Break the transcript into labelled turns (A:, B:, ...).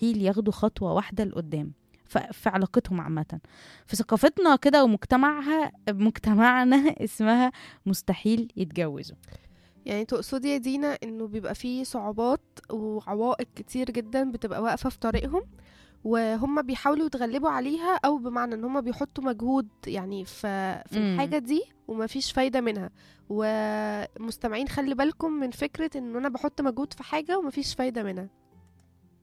A: مستحيل ياخدوا خطوة واحدة لقدام في علاقتهم عامة. في ثقافتنا كده مجتمعنا اسمها مستحيل يتجوزوا.
B: يعني تقصدي يا دينا انه بيبقى فيه صعوبات وعوائق كتير جدا بتبقى واقفة في طريقهم، وهم بيحاولوا يتغلبوا عليها، او بمعنى ان هم بيحطوا مجهود يعني في
A: امم
B: الحاجة دي ومفيش فايدة منها. ومستمعين خلي بالكم من فكرة ان انا بحط مجهود في حاجة ومفيش فايدة منها.